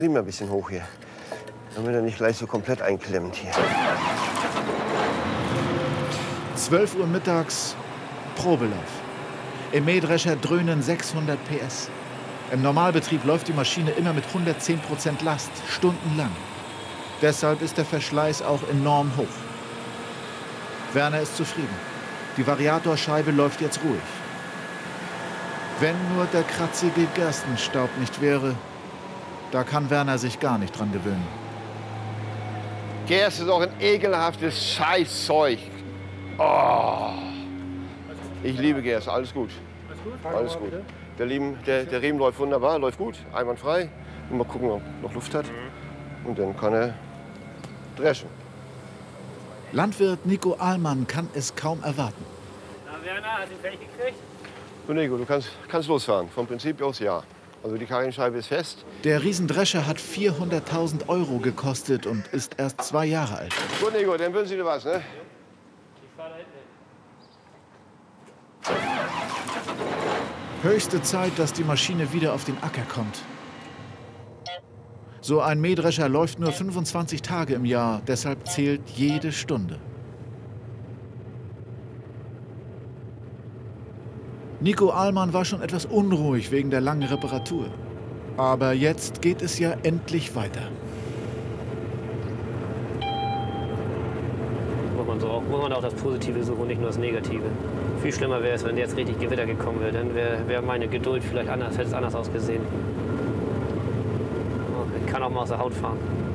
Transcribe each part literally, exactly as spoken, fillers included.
Nimm mal ein bisschen hoch hier, damit er nicht gleich so komplett einklemmt hier. zwölf Uhr mittags, Probelauf. Im Mähdrescher dröhnen sechshundert P S. Im Normalbetrieb läuft die Maschine immer mit hundertzehn Prozent Last, stundenlang. Deshalb ist der Verschleiß auch enorm hoch. Werner ist zufrieden. Die Variatorscheibe läuft jetzt ruhig. Wenn nur der kratzige Gerstenstaub nicht wäre, da kann Werner sich gar nicht dran gewöhnen. Gerste ist auch ein ekelhaftes Scheißzeug. Oh. Ich liebe Gerste, alles gut. Alles gut. Der, Riemen, der, der Riemen läuft wunderbar, läuft gut, einwandfrei. Und mal gucken, ob er noch Luft hat. Und dann kann er dreschen. Landwirt Nico Ahlmann kann es kaum erwarten. Na, Werner, hast du ihn fertig gekriegt? So, Nico, du kannst, kannst losfahren. Vom Prinzip aus ja. Also die Karienscheibe ist fest. Der Riesendrescher hat vierhunderttausend Euro gekostet und ist erst zwei Jahre alt. Gut, Nico, dann wünschen Sie dir was, ne? Ich fahr da hinten hin. Höchste Zeit, dass die Maschine wieder auf den Acker kommt. So ein Mähdrescher läuft nur fünfundzwanzig Tage im Jahr, deshalb zählt jede Stunde. Nico Ahlmann war schon etwas unruhig wegen der langen Reparatur. Aber jetzt geht es ja endlich weiter. Muss man, so auch, muss man auch das Positive suchen und nicht nur das Negative. Viel schlimmer wäre es, wenn jetzt richtig Gewitter gekommen wäre. Dann wäre wär meine Geduld vielleicht anders, hätte es anders ausgesehen. Ich kann auch mal aus der Haut fahren.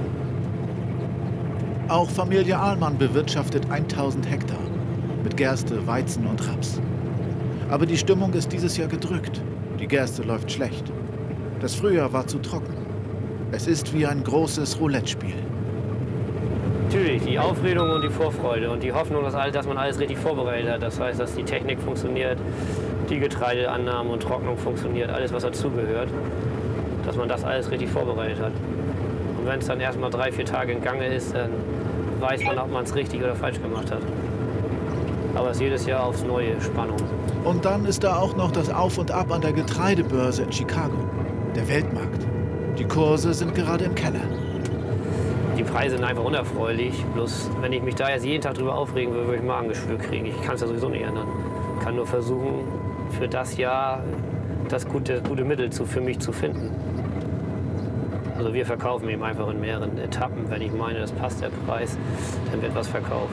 Auch Familie Ahlmann bewirtschaftet tausend Hektar mit Gerste, Weizen und Raps. Aber die Stimmung ist dieses Jahr gedrückt. Die Gerste läuft schlecht. Das Frühjahr war zu trocken. Es ist wie ein großes Roulette-Spiel. Natürlich, die Aufregung und die Vorfreude und die Hoffnung, dass, all, dass man alles richtig vorbereitet hat. Das heißt, dass die Technik funktioniert, die Getreideannahme und Trocknung funktioniert, alles, was dazugehört. Dass man das alles richtig vorbereitet hat. Und wenn es dann erst mal drei, vier Tage in Gange ist, dann weiß man, ob man es richtig oder falsch gemacht hat. Aber es ist jedes Jahr aufs Neue Spannung. Und dann ist da auch noch das Auf und Ab an der Getreidebörse in Chicago, der Weltmarkt. Die Kurse sind gerade im Keller. Die Preise sind einfach unerfreulich. Bloß, wenn ich mich da jetzt jeden Tag drüber aufregen würde, würde ich Magengeschwür kriegen. Ich kann es ja sowieso nicht ändern. Ich kann nur versuchen, für das Jahr das gute, gute Mittel zu, für mich zu finden. Also wir verkaufen eben einfach in mehreren Etappen. Wenn ich meine, das passt der Preis, dann wird was verkauft.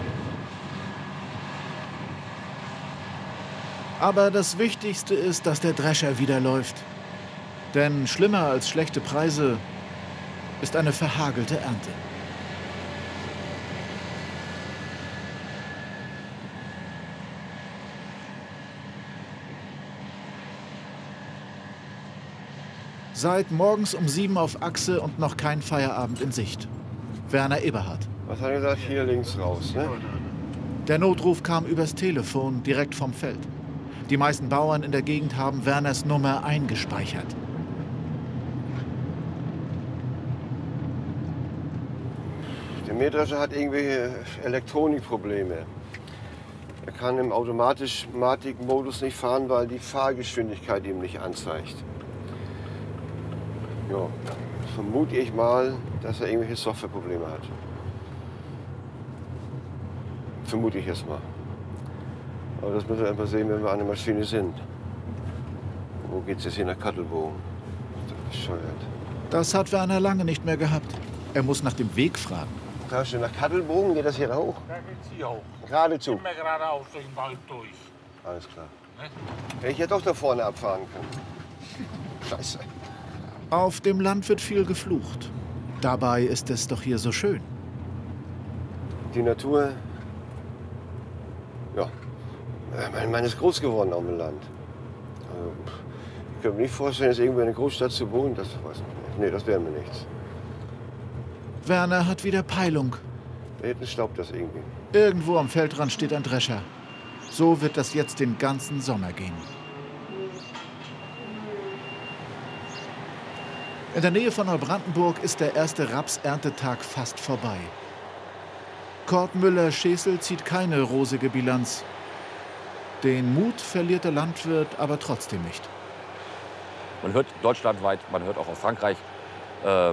Aber das Wichtigste ist, dass der Drescher wieder läuft. Denn schlimmer als schlechte Preise ist eine verhagelte Ernte. Seit morgens um sieben auf Achse und noch kein Feierabend in Sicht. Werner Eberhardt. Was hat er gesagt? Hier links raus, ne? Der Notruf kam übers Telefon direkt vom Feld. Die meisten Bauern in der Gegend haben Werners Nummer eingespeichert. Der Mähdrescher hat irgendwelche Elektronikprobleme. Er kann im Automatik-Modus nicht fahren, weil die Fahrgeschwindigkeit ihm nicht anzeigt. Ja, vermute ich mal, dass er irgendwelche Softwareprobleme hat. Vermute ich jetzt mal. Aber das müssen wir einfach sehen, wenn wir an der Maschine sind. Wo geht es jetzt hier nach Kattelbogen? Das ist bescheuert. Das hat Werner lange nicht mehr gehabt. Er muss nach dem Weg fragen. Sagst du, nach Kattelbogen geht das hier hoch? Da geht's hier hoch. Geradezu? Immer geradeaus durch den Wald durch. Alles klar. Ne? Hätte ich ja doch da vorne abfahren können. Scheiße. Auf dem Land wird viel geflucht. Dabei ist es doch hier so schön. Die Natur, ja, mein Mann ist groß geworden auf dem Land. Also, ich könnte mir nicht vorstellen, jetzt irgendwo in einer Großstadt zu wohnen. Das, weiß ich, nee, das wäre mir nichts. Werner hat wieder Peilung. Da hinten staubt das irgendwie. Irgendwo am Feldrand steht ein Drescher. So wird das jetzt den ganzen Sommer gehen. In der Nähe von Neubrandenburg ist der erste Rapserntetag fast vorbei. Kurt Müller-Schesel zieht keine rosige Bilanz. Den Mut verliert der Landwirt aber trotzdem nicht. Man hört deutschlandweit, man hört auch aus Frankreich, äh,